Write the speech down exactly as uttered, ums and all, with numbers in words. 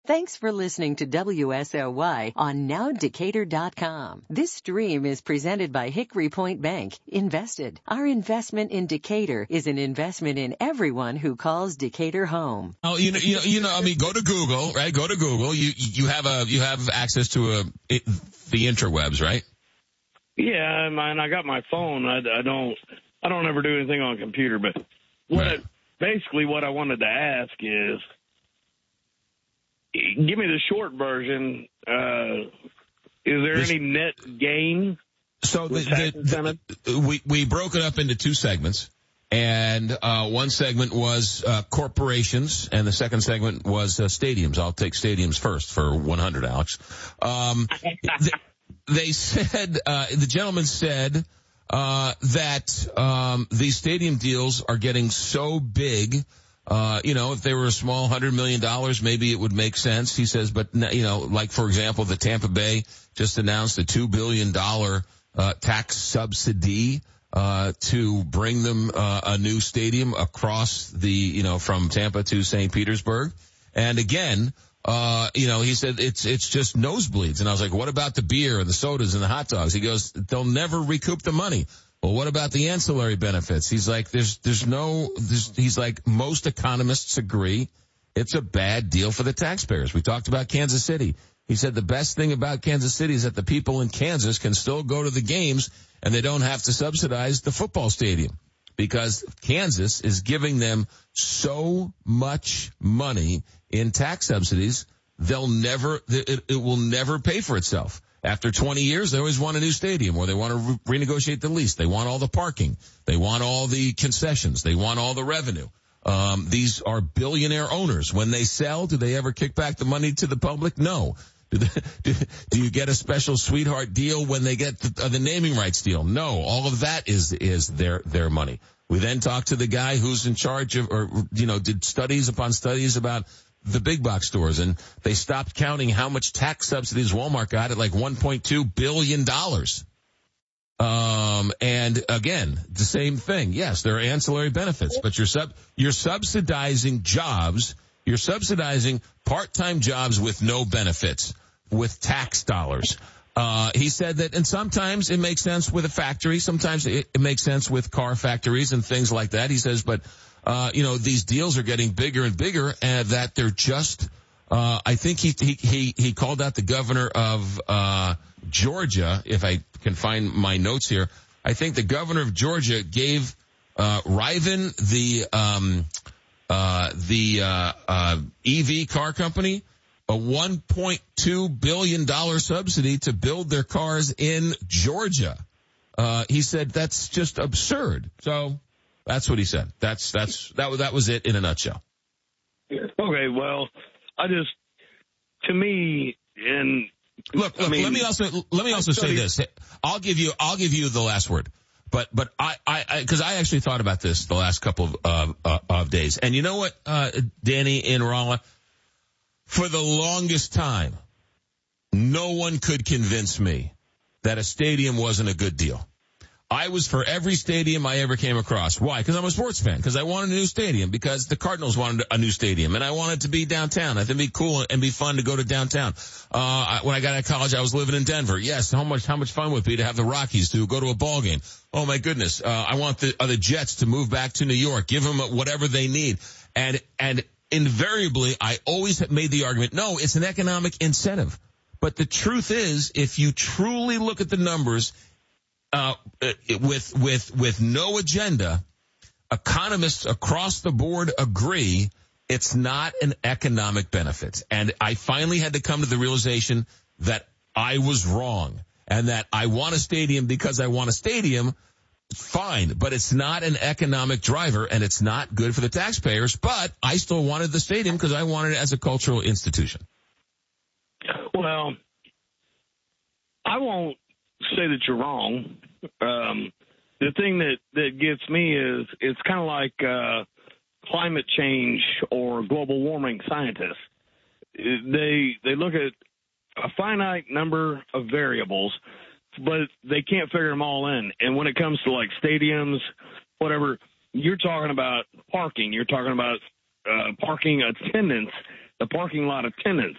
Thanks for listening to W S L Y on now decatur dot com. This stream is presented by Hickory Point Bank. Invested. Our investment in Decatur is an investment in everyone who calls Decatur home. Oh, you know, you know, you know, I mean, go to Google, right? Go to Google. You, you have a, you have access to a, it, the interwebs, right? Yeah, man, I got my phone. I, I don't, I don't ever do anything on a computer, but what, Right. I, basically what I wanted to ask is, give me the short version. Uh, is there This- any net gain? So the, with tax the, incentive? the, we, we broke it up into two segments. And, uh, one segment was, uh, corporations and the second segment was, uh, stadiums. I'll take stadiums first for one hundred, Alex. Um, th- they said, uh, the gentleman said, uh, that, um, these stadium deals are getting so big, uh, you know, if they were a small one hundred million dollars, maybe it would make sense. He says, but, you know, like, for example, the Tampa Bay just announced a two billion dollars, uh, tax subsidy, uh, to bring them, uh, a new stadium across the, you know, from Tampa to Saint Petersburg. And again, uh, you know, he said it's, it's just nosebleeds. And I was like, what about the beer and the sodas and the hot dogs? He goes, they'll never recoup the money. Well, what about the ancillary benefits? He's like, there's, there's no, there's, he's like, most economists agree it's a bad deal for the taxpayers. We talked about Kansas City. He said the best thing about Kansas City is that the people in Kansas can still go to the games and they don't have to subsidize the football stadium because Kansas is giving them so much money in tax subsidies, they'll never, it, it will never pay for itself. After twenty years, they always want a new stadium or they want to re- renegotiate the lease. They want all the parking. They want all the concessions. They want all the revenue. Um, these are billionaire owners. When they sell, do they ever kick back the money to the public? No. Do, they, do, do you get a special sweetheart deal when they get the, uh, the naming rights deal? No. All of that is, is their, their money. We then talked to the guy who's in charge of, or, you know, did studies upon studies about the big box stores, and they stopped counting how much tax subsidies Walmart got at like one point two billion dollars. Um, and again, the same thing. Yes, there are ancillary benefits, but you're sub, you're subsidizing jobs. You're subsidizing part-time jobs with no benefits, with tax dollars. Uh, he said that, and sometimes it makes sense with a factory. Sometimes it, it makes sense with car factories and things like that. He says, but, uh, you know, these deals are getting bigger and bigger and that they're just, uh, I think he, he, he, he called out the governor of, uh, Georgia, if I can find my notes here. I think the governor of Georgia gave, uh, Riven, the, um, uh, the, uh, uh, E V car company, a one point two billion dollars subsidy to build their cars in Georgia. Uh, he said that's just absurd. So that's what he said. That's, that's, that was, that was it in a nutshell. Okay, well, I just, to me, and look, look, I mean, let me also, let me also say this. I'll give you, I'll give you the last word. But, but I, I, I, cause I actually thought about this the last couple of, uh, uh, of days. And you know what, uh, Danny in Rolla? For the longest time, no one could convince me that a stadium wasn't a good deal. I was for every stadium I ever came across. Why? Because I'm a sports fan. Because I wanted a new stadium. Because the Cardinals wanted a new stadium. And I wanted to be downtown. I think it'd be cool and be fun to go to downtown. Uh, when I got out of college, I was living in Denver. Yes, how much, how much fun would it be to have the Rockies to go to a ball game? Oh my goodness. Uh, I want the, uh, the Jets to move back to New York. Give them whatever they need. And, and invariably, I always have made the argument, no, it's an economic incentive. But the truth is, if you truly look at the numbers, Uh, with, with, with no agenda, economists across the board agree it's not an economic benefit. And I finally had to come to the realization that I was wrong and that I want a stadium because I want a stadium. Fine, but it's not an economic driver and it's not good for the taxpayers, but I still wanted the stadium because I wanted it as a cultural institution. Well, I won't say that you're wrong. Um, the thing that, that gets me is it's kind of like uh, climate change or global warming scientists. They they look at a finite number of variables, but they can't figure them all in. And when it comes to like stadiums, whatever, you're talking about parking. You're talking about uh, parking attendance, the parking lot attendance.